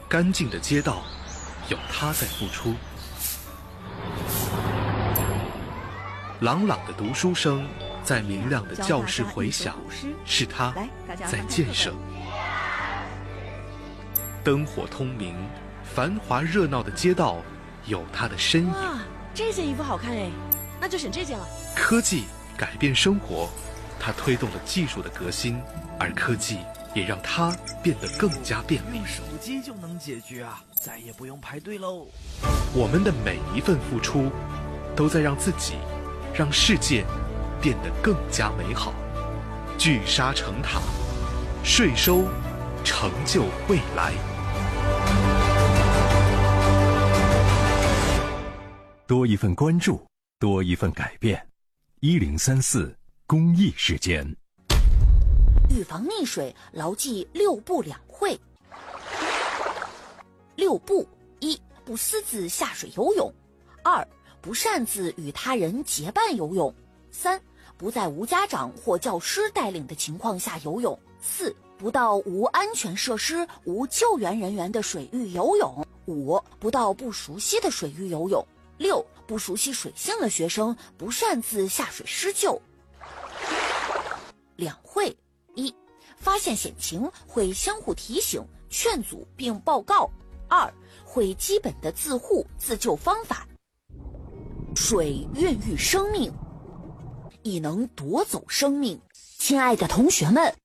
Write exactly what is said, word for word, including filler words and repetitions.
干净的街道有他在付出，朗朗的读书声在明亮的教室回响，是他在建设。灯火通明，繁华热闹的街道有他的身影。 哇，这件衣服好看哎，那就选这件了。 科技改变生活，它推动了技术的革新，而科技也让它变得更加便利。 用手机就能解决啊，再也不用排队喽。 我们的每一份付出，都在让自己、让世界变得更加美好。聚沙成塔，税收成就未来。 多一份关注，多一份改变。一零三四公益时间。 预防溺水，牢记六不两会。六不：一、不私自下水游泳；二、不擅自与他人结伴游泳；三、不在无家长或教师带领的情况下游泳；四、不到无安全设施、无救援人员的水域游泳；五、不到不熟悉的水域游泳；六、不熟悉水性的学生不擅自下水施救。两会：一、发现险情会相互提醒、劝阻并报告；二、会基本的自护自救方法。水孕育生命，亦能夺走生命。亲爱的同学们，